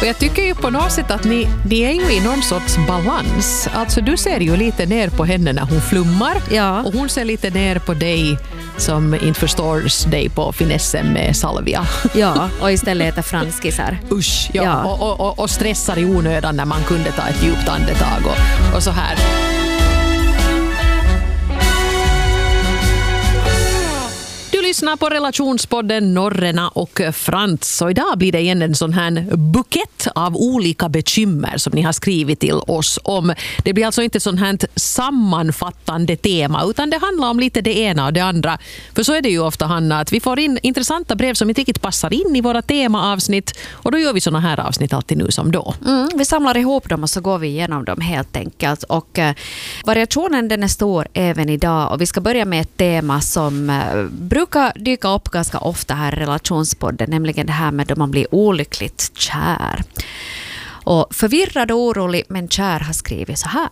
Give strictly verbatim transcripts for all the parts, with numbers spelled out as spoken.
jag tycker ju på något sätt att ni, ni är ju i någon sorts balans. Alltså du ser ju lite ner på henne när hon flummar. Ja. Och hon ser lite ner på dig som inte förstår dig på finessen med salvia. Ja, och istället äter franskisar. Usch, ja. Ja. Och, och, och stressar i onödan när man kunde ta ett djupt andetag och, och så här. Du lyssnar på relationspodden Norrena och Frans. Och idag blir det igen en sån här bukett av olika bekymmer som ni har skrivit till oss om. Det blir alltså inte sån här sammanfattande tema utan det handlar om lite det ena och det andra. För så är det ju ofta, Hanna, att vi får in intressanta brev som inte riktigt passar in i våra temaavsnitt och då gör vi såna här avsnitt alltid nu som då. Mm, vi samlar ihop dem och så går vi igenom dem helt enkelt. Och eh, variationen den är stor även idag och vi ska börja med ett tema som eh, brukar dyka upp ganska ofta här i relationspodden, nämligen det här med då man blir olyckligt kär. Och förvirrad och orolig men kär har skrivit så här.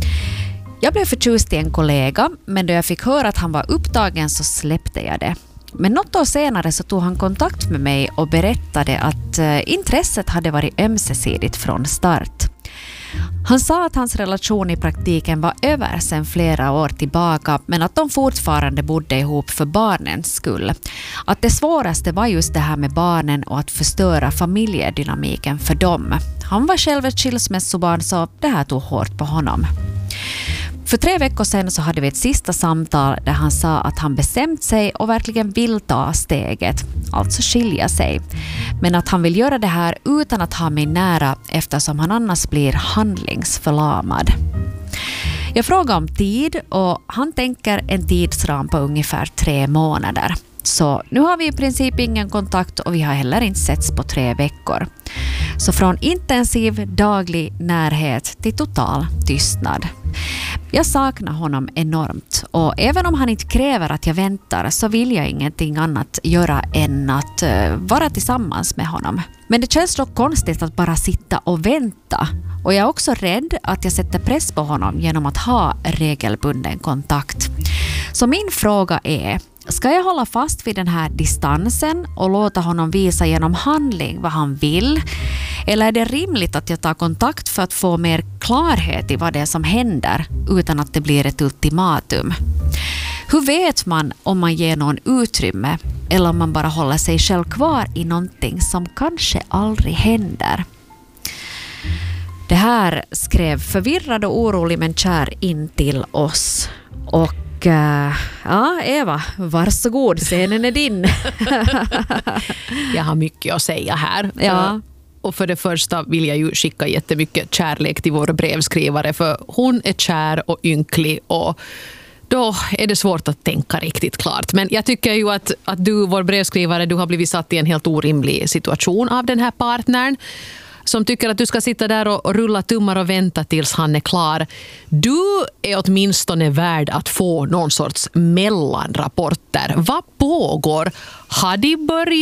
Jag blev förtjust i en kollega, men då jag fick höra att han var upptagen så släppte jag det. Men något år senare så tog han kontakt med mig och berättade att eh, intresset hade varit ömsesidigt från start. Han sa att hans relation i praktiken var över sedan flera år tillbaka men att de fortfarande bodde ihop för barnens skull. Att det svåraste var just det här med barnen och att förstöra familjedynamiken för dem. Han var själv ett skilsmässobarn så det här tog hårt på honom. För tre veckor sedan så hade vi ett sista samtal där han sa att han bestämt sig och verkligen vill ta steget, alltså skilja sig. Men att han vill göra det här utan att ha mig nära eftersom han annars blir handlingsförlamad. Jag frågar om tid och han tänker en tidsram på ungefär tre månader. Så nu har vi i princip ingen kontakt och vi har heller inte setts på tre veckor. Så från intensiv daglig närhet till total tystnad. Jag saknar honom enormt och även om han inte kräver att jag väntar så vill jag ingenting annat göra än att uh, vara tillsammans med honom. Men det känns dock konstigt att bara sitta och vänta. Och jag är också rädd att jag sätter press på honom genom att ha regelbunden kontakt. Så min fråga är, ska jag hålla fast vid den här distansen och låta honom visa genom handling vad han vill? Eller är det rimligt att jag tar kontakt för att få mer klarhet i vad det är som händer utan att det blir ett ultimatum? Hur vet man om man ger någon utrymme eller om man bara håller sig själv kvar i någonting som kanske aldrig händer? Det här skrev förvirrad och orolig men kär in till oss. Och uh, ja, Eva, varsågod, scenen är din. Jag har mycket att säga här. Ja. Och för det första vill jag ju skicka jättemycket kärlek till vår brevskrivare för hon är kär och ynklig och då är det svårt att tänka riktigt klart. Men jag tycker ju att, att du, vår brevskrivare, du har blivit satt i en helt orimlig situation av den här partnern som tycker att du ska sitta där och, och rulla tummar och vänta tills han är klar. Du är åtminstone värd att få någon sorts mellanrapporter. Vad pågår? Har de börjat